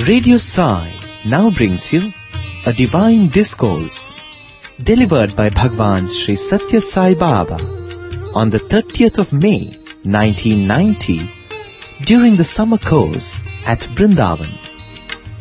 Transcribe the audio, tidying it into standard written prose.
Radio Sai now brings you a divine discourse delivered by Bhagwan Sri Satya Sai Baba on the 30th of May 1990 during the summer course at Brindavan.